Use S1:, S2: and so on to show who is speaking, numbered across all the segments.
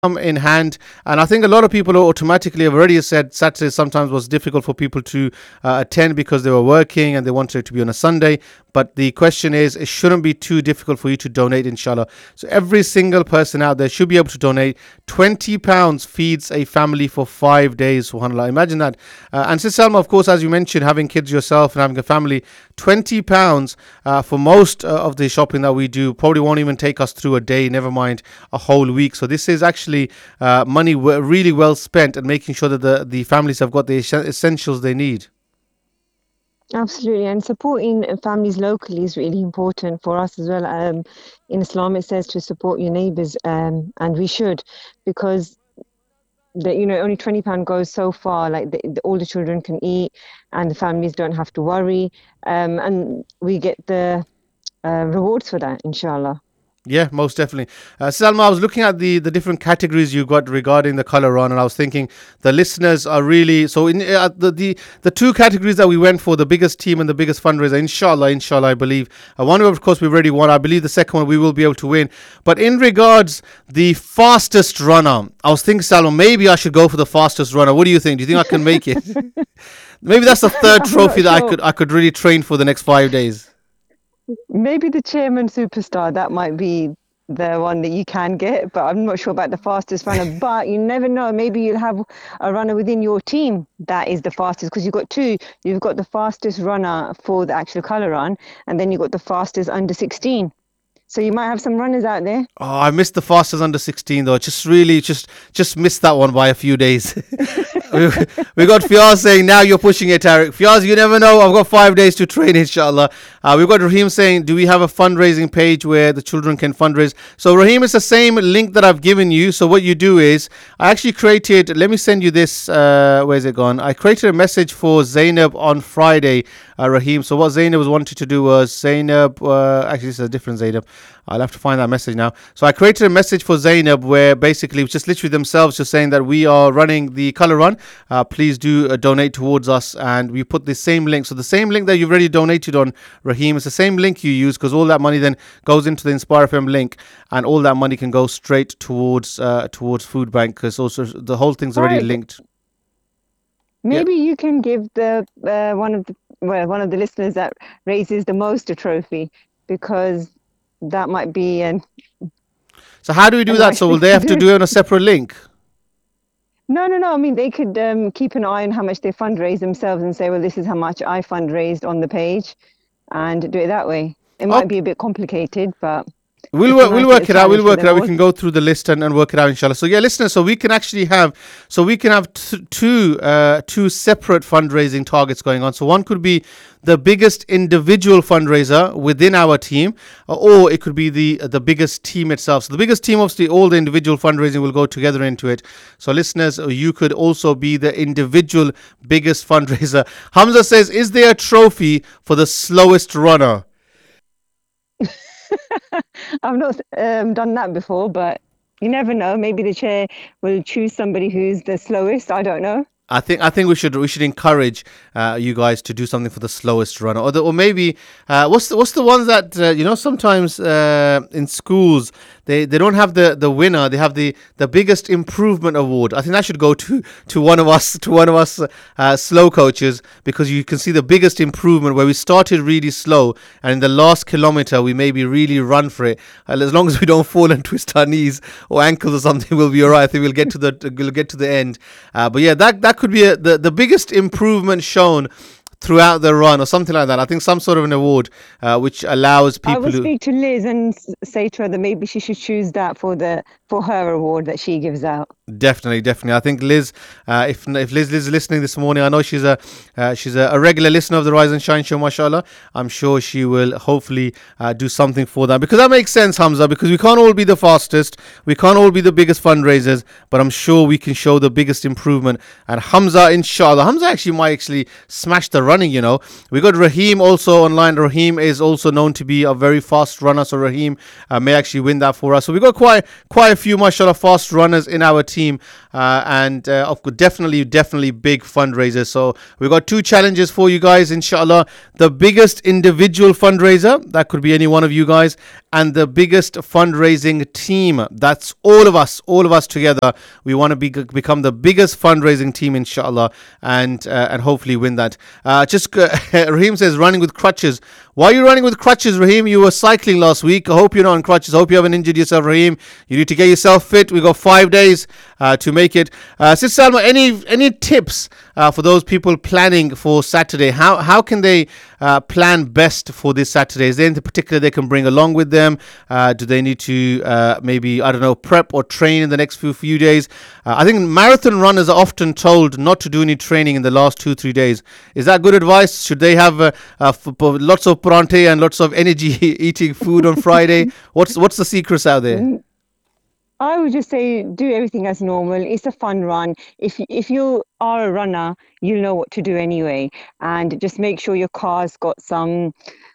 S1: in hand. And I think a lot of people automatically have already said Saturday sometimes was difficult for people to attend because they were working and they wanted it to be on a Sunday. But the question is, it shouldn't be too difficult for you to donate, inshallah. So every single person out there should be able to donate. £20 feeds a family for 5 days, subhanAllah. Imagine that. And Sister Salma, of course, as you mentioned, having kids yourself and having a family, £20 for most of the shopping that we do probably won't even take us through a day, never mind a whole week. So this is actually money really well spent and making sure that the families have got the essentials they need.
S2: Absolutely, and supporting families locally is really important for us as well. In Islam, it says to support your neighbours, and we should, because only £20 goes so far. Like all the children can eat, and the families don't have to worry, and we get the rewards for that, inshallah.
S1: Yeah, most definitely. Salma, I was looking at the different categories you got regarding the color run, and I was thinking the listeners are really so in the two categories that we went for, the biggest team and the biggest fundraiser. Inshallah, I believe one of course we've already won. I believe the second one we will be able to win. But in regards the fastest runner, I was thinking, Salma, maybe I should go for the fastest runner. What do you think? Do you think I can make it? Maybe that's the third trophy that I could really train for the next 5 days.
S2: Maybe the chairman superstar, that might be the one that you can get, but I'm not sure about the fastest runner. But you never know. Maybe you'll have a runner within your team that is the fastest, because you've got two. You've got the fastest runner for the actual colour run, and then you've got the fastest under 16. So you might have some runners out there.
S1: Oh, I missed the fastest under 16 though. Just missed that one by a few days. we got Fiaz saying, now you're pushing it, Tariq. Fiaz, you never know. I've got 5 days to train, inshallah. We've got Raheem saying, do we have a fundraising page where the children can fundraise? So Raheem, it's the same link that I've given you. So what you do is, I actually created, let me send you this, where's it gone? I created a message for Zainab on Friday, Raheem. So what Zainab was wanting to do was, Zainab, actually this is a different Zainab. I'll have to find that message now. So I created a message for Zainab where basically it's just literally themselves just saying that we are running the color run. Please do donate towards us, and we put the same link. So the same link that you've already donated on, Raheem, is the same link you use, because all that money then goes into the Inspire FM link, and all that money can go straight towards Food Bank, because also the whole thing's already linked.
S2: Maybe you can give the one of the listeners that raises the most a trophy, because that might be
S1: So how do we do that? So will they have to do it on a separate link?
S2: No. I mean, they could keep an eye on how much they fundraise themselves and say, well, this is how much I fundraised on the page, and do it that way. It might be a bit complicated, but
S1: We'll work it out. We can go through the list and work it out, inshallah. So yeah, listeners, so we can actually have two separate fundraising targets going on. So one could be the biggest individual fundraiser within our team, or it could be the biggest team itself. So the biggest team, obviously, all the individual fundraising will go together into it. So listeners, you could also be the individual biggest fundraiser. Hamza says, is there a trophy for the slowest runner?
S2: I've not done that before, but you never know. Maybe the chair will choose somebody who's the slowest. I don't know.
S1: I think we should encourage you guys to do something for the slowest runner, or maybe what's the ones that sometimes in schools they don't have the winner, they have the biggest improvement award. I think that should go to one of us slow coaches, because you can see the biggest improvement where we started really slow and in the last kilometer we maybe really run for it. As long as we don't fall and twist our knees or ankles or something, we'll be alright. I think we'll get to the end. But yeah, that could be the biggest improvement shown throughout the run or something like that. I think some sort of an award which allows people.
S2: I will speak to Liz and say to her that maybe she should choose that for her award that she gives out.
S1: Definitely. I think Liz, if Liz is listening this morning, I know she's a regular listener of the Rise and Shine show, mashallah. I'm sure she will hopefully do something for that, because that makes sense, Hamza, because we can't all be the fastest, we can't all be the biggest fundraisers, but I'm sure we can show the biggest improvement. And Hamza actually might smash the running. We got Raheem also online. Raheem is also known to be a very fast runner, so Raheem may actually win that for us. So we got quite a few, mashallah, fast runners in our team. and of course, definitely big fundraisers. So we've got two challenges for you guys, inshallah. The biggest individual fundraiser, that could be any one of you guys, and the biggest fundraising team. That's all of us together. We want to become the biggest fundraising team, inshallah, and hopefully win that. Raheem says running with crutches. Why are you running with crutches, Raheem? You were cycling last week. I hope you're not on crutches. I hope you haven't injured yourself, Raheem. You need to get yourself fit. We've got 5 days to make it. Sister Salma, any tips for those people planning for Saturday? How can they plan best for this Saturday? Is there anything particular they can bring along with them? Do they need to maybe, I don't know, prep or train in the next few days? I think marathon runners are often told not to do any training in the last 2-3 days. Is that good advice? Should they have lots of parante and lots of energy eating food on Friday? What's the secrets out there?
S2: I would just say do everything as normal. It's a fun run. If you are a runner, you'll know what to do anyway. And just make sure your car's got some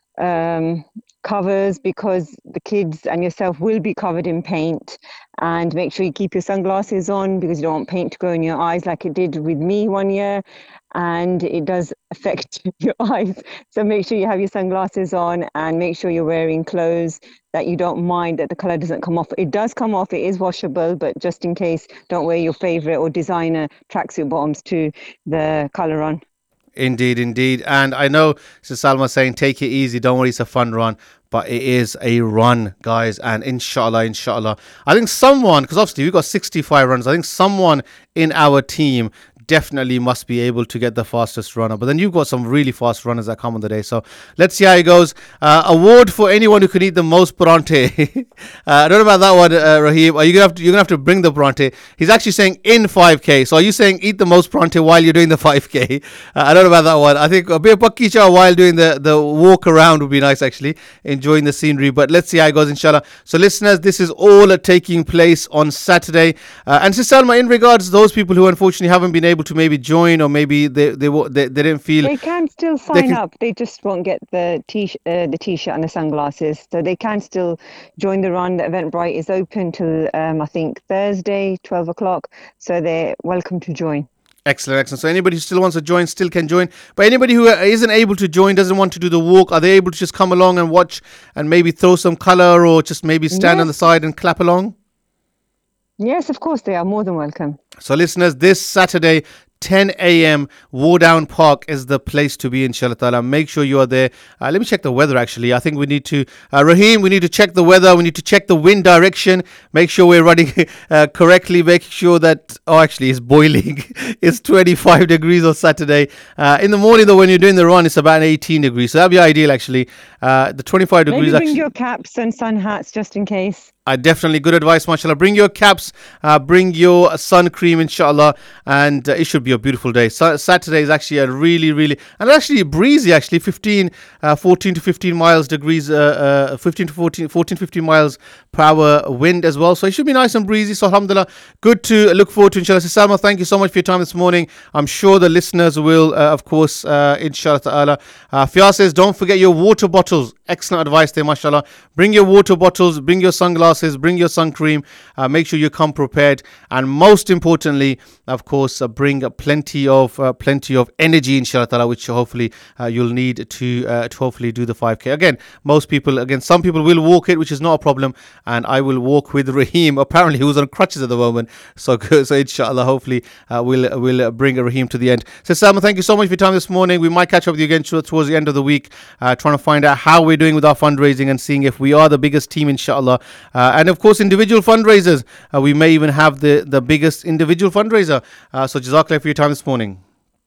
S2: covers, because the kids and yourself will be covered in paint. And make sure you keep your sunglasses on, because you don't want paint to go in your eyes like it did with me one year. And it does affect your eyes. So make sure you have your sunglasses on, and make sure you're wearing clothes that you don't mind that the color doesn't come off. It does come off, it is washable, but just in case, don't wear your favorite or designer tracksuit bottoms to the color on.
S1: Indeed. And I know Sister Salma saying take it easy, don't worry, it's a fun run. But it is a run, guys, and inshallah, I think someone, because obviously we've got 65 runs, I think someone in our team definitely must be able to get the fastest runner. But then you've got some really fast runners that come on the day. So let's see how it goes. Award for anyone who can eat the most parante. I don't know about that one, Raheem. You're gonna have to bring the parante. He's actually saying in 5k. So are you saying eat the most parante while you're doing the 5k? I don't know about that one. I think a bit of pakicha while doing the walk around would be nice, actually, enjoying the scenery. But let's see how it goes, inshallah. So listeners, this is all taking place on Saturday. And Sister Salma, in regards to those people who unfortunately haven't been able to maybe join, or maybe they didn't feel,
S2: they can still sign up. They just won't get the t-shirt and the sunglasses. So they can still join the run. The Eventbrite is open till I think Thursday 12 o'clock, so they're welcome to join.
S1: Excellent. So anybody who still wants to join still can join. But anybody who isn't able to join, doesn't want to do the walk, are they able to just come along and watch and maybe throw some color, or just maybe stand on the side and clap along?
S2: Yes, of course, they are more than welcome.
S1: So listeners, this Saturday, 10 a.m. Wardown Park is the place to be, inshallah ta'ala. Make sure you are there. Let me check the weather, actually. I think we need to, Raheem, we need to check the weather. We need to check the wind direction. Make sure we're running correctly. Make sure that, actually, it's boiling. It's 25 degrees on Saturday. In the morning, though, when you're doing the run, it's about 18 degrees. So that'd be ideal, actually. The 25 degrees.
S2: Maybe bring your caps and sun hats just in case.
S1: Definitely good advice, mashallah. Bring your caps, bring your sun cream, inshallah, and it should be a beautiful day. Saturday is actually a really, and actually breezy, actually 14 to 15 miles degrees, 15 to 14, 15 miles per hour wind as well. So it should be nice and breezy. So alhamdulillah, good to look forward to, inshallah. Salma, thank you so much for your time this morning. I'm sure the listeners will, of course, inshallah ta'ala. Fiaz says, don't forget your water bottles. Excellent advice there, mashallah. Bring your water bottles, bring your sunglasses, bring your sun cream. Make sure you come prepared, and most importantly, of course, bring plenty of energy, inshallah ta'ala, which hopefully you'll need to hopefully do the 5k. Again, some people will walk it, which is not a problem, and I will walk with Raheem, apparently who's on crutches at the moment. So inshallah, hopefully we'll bring Raheem to the end. So Salma, thank you so much for your time this morning. We might catch up with you again towards the end of the week, trying to find out how we're doing with our fundraising and seeing if we are the biggest team, inshallah. And of course, individual fundraisers, we may even have the biggest individual fundraiser. So Jazakallah for your time this morning.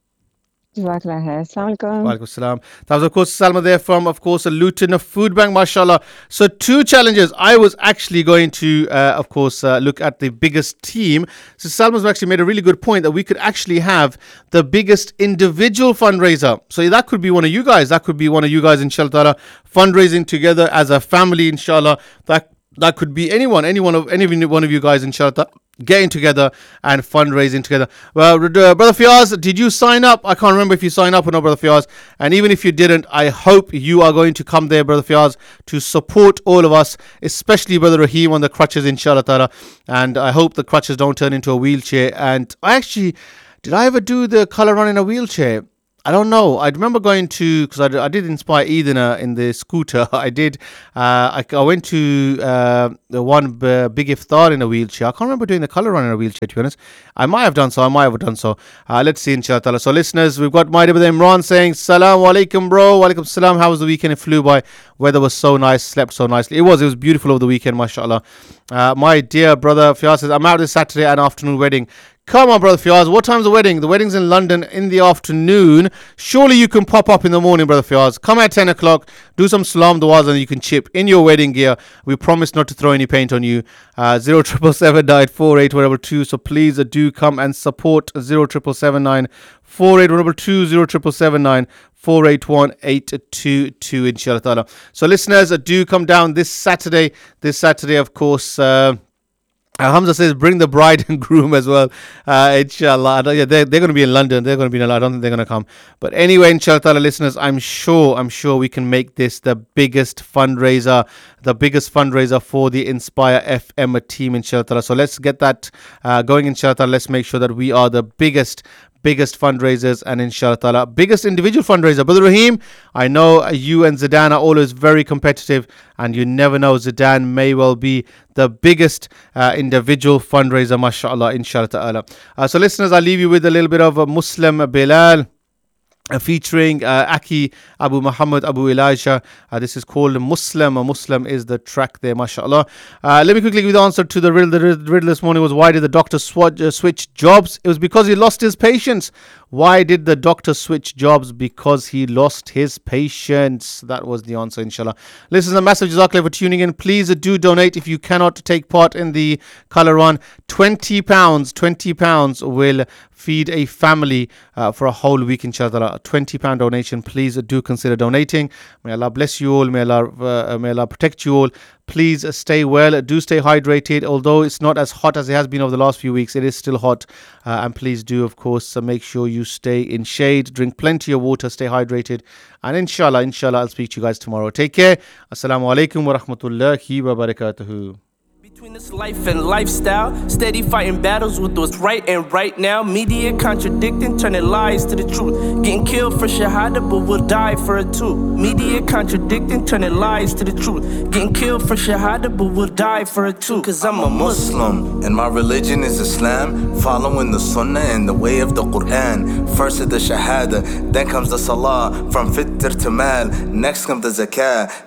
S2: Assalamu alaikum.
S1: Wa alaikum salam. That was, of course, Salma there from, of course, a Luton Food Bank, mashallah. So 2 challenges. I was actually going to, of course, look at the biggest team. So Salma's actually made a really good point that we could actually have the biggest individual fundraiser. So that could be one of you guys. That could be one of you guys, inshallah ta'ala, fundraising together as a family, inshallah. That could be any one of you guys, inshallah ta'ala. getting together and fundraising together. Well, Brother Fiaz, did you sign up? I can't remember if you signed up or not, Brother Fiaz. And even if you didn't, I hope you are going to come there, Brother Fiaz, to support all of us, especially Brother Rahim on the crutches, inshallah ta'ala. And I hope the crutches don't turn into a wheelchair. And did I ever do the color run in a wheelchair? I don't know. I remember going to, because I did Inspire Eid in the scooter. I did. I went to the one big iftar in a wheelchair. I can't remember doing the color run in a wheelchair, to be honest. I might have done so. Let's see, inshallah. So, listeners, we've got Maida Imran saying, Salaam alaikum, bro. Walaikum salam. How was the weekend? It flew by. Weather was so nice. Slept so nicely. It was beautiful over the weekend, mashallah. My dear brother Fiaz says, I'm out this Saturday at an afternoon wedding. Come on, Brother Fiaz. What time's the wedding? The wedding's in London in the afternoon. Surely you can pop up in the morning, Brother Fiaz. Come at 10 o'clock, do some salam du'as, and you can chip in your wedding gear. We promise not to throw any paint on you. 0777948 So please do come and support 0777948 07779481822, inshallah ta'ala. So listeners, do come down this Saturday. Of course, Hamza says, bring the bride and groom as well, inshallah. They're going to be in London. I don't think they're going to come. But anyway, inshallah ta'ala, listeners, I'm sure we can make this the biggest fundraiser for the Inspire FM team, inshallah ta'ala. So let's get that going, inshallah ta'ala. Let's make sure that we are the biggest fundraisers, and inshallah ta'ala biggest individual fundraiser. Brother Rahim, I know you and Zidane are always very competitive, and you never know, Zidane may well be the biggest individual fundraiser, mashallah, inshallah ta'ala. So listeners, I'll leave you with a little bit of a Muslim Bilal featuring Aki Abu Muhammad Abu Elijah. This is called Muslim. Muslim is the track there, mashallah. Let me quickly give the answer to the riddle. The riddle this morning was, why did the doctor switch jobs? It was because he lost his patience. Why did the doctor switch jobs? Because he lost his patience. That was the answer, inshallah. Listen, a massive jazakallah for tuning in. Please do donate if you cannot take part in the color run. £20 will feed a family for a whole week, inshallah. A £20 donation. Please do consider donating. May Allah bless you all. May Allah protect you all. Please stay well. Do stay hydrated. Although it's not as hot as it has been over the last few weeks, it is still hot. And please do, of course, make sure you stay in shade. Drink plenty of water. Stay hydrated. And inshallah, I'll speak to you guys tomorrow. Take care. Assalamu alaikum wa rahmatullahi wa barakatuhu.
S3: Between this life and lifestyle, steady fighting battles with what's right and right now. Media contradicting, turning lies to the truth. Getting killed for shahada, but we'll die for it too. Media contradicting, turning lies to the truth. Getting killed for shahada, but we'll die for it too. Cause I'm a Muslim, and my religion is Islam. Following the Sunnah and the way of the Quran. First is the shahada, then comes the salah. From fitr to mal, next comes the zakah.